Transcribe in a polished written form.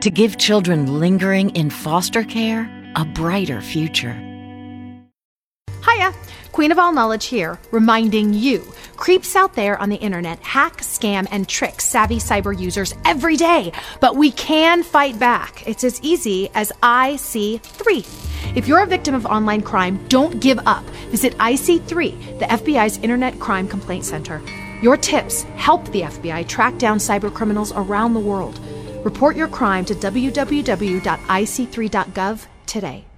to give children lingering in foster care a brighter future. Hiya, Queen of All Knowledge here, reminding you, creeps out there on the internet hack, scam, and trick savvy cyber users every day, but we can fight back. It's as easy as IC3. If you're a victim of online crime, don't give up. Visit IC3, the FBI's Internet Crime Complaint Center. Your tips help the FBI track down cyber criminals around the world. Report your crime to www.ic3.gov today.